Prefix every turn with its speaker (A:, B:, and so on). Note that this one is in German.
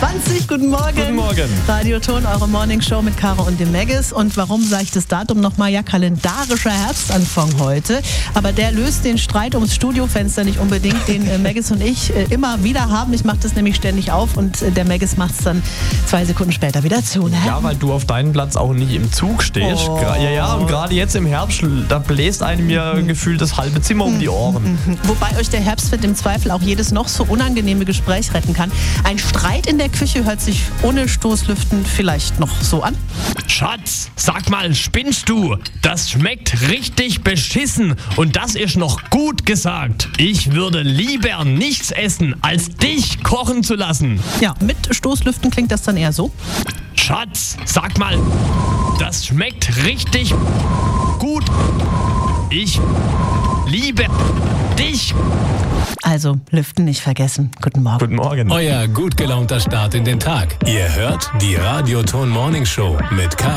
A: 20. Guten Morgen.
B: Guten Morgen.
A: Radioton, eure Morningshow mit Caro und dem Maggis. Und warum sage ich das Datum nochmal? Ja, kalendarischer Herbstanfang heute. Aber der löst den Streit ums Studiofenster nicht unbedingt, den Maggis und ich immer wieder haben. Ich mache das nämlich ständig auf und der Maggis macht es dann 2 Sekunden später wieder zu. Ne?
B: Ja, weil du auf deinem Platz auch nicht im Zug stehst.
A: Oh.
B: Ja, und gerade jetzt im Herbst, da bläst einem ja gefühlt das halbe Zimmer um die Ohren.
A: Wobei euch der Herbstwind im Zweifel auch jedes noch so unangenehme Gespräch retten kann. Ein Streit in der Küche hört sich ohne Stoßlüften vielleicht noch so an.
C: Schatz, sag mal, spinnst du? Das schmeckt richtig beschissen und das ist noch gut gesagt. Ich würde lieber nichts essen, als dich kochen zu lassen.
A: Ja, mit Stoßlüften klingt das dann eher so.
C: Schatz, sag mal, das schmeckt richtig gut. Ich liebe dich.
A: Also, Lüften nicht vergessen. Guten Morgen.
B: Guten Morgen.
D: Euer gut gelaunter Start in den Tag. Ihr hört die Radioton Morning Show mit